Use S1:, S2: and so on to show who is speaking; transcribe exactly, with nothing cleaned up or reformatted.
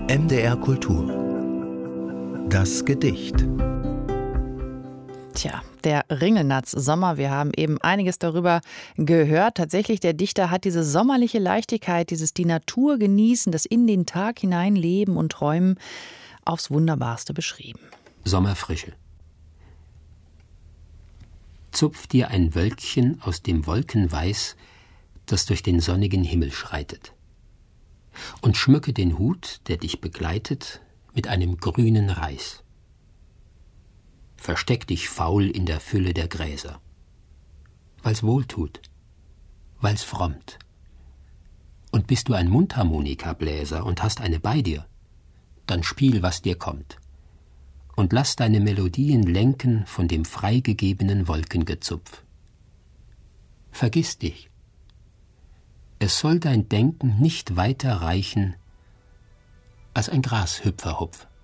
S1: M D R Kultur. Das Gedicht.
S2: Tja, der Ringelnatz-Sommer, wir haben eben einiges darüber gehört. Tatsächlich, der Dichter hat diese sommerliche Leichtigkeit, dieses die Natur genießen, das in den Tag hinein leben und träumen, aufs Wunderbarste beschrieben.
S3: Sommerfrische. Zupf dir ein Wölkchen aus dem Wolkenweiß, das durch den sonnigen Himmel schreitet. Und schmücke den Hut, der dich begleitet, mit einem grünen Reis. Versteck dich faul in der Fülle der Gräser. Weil's wohltut, weil's frommt. Und bist du ein Mundharmonikabläser und hast eine bei dir, dann spiel, was dir kommt. Und lass deine Melodien lenken von dem freigegebenen Wolkengezupf. Vergiss dich. Es soll dein Denken nicht weiter reichen als ein Grashüpferhupf.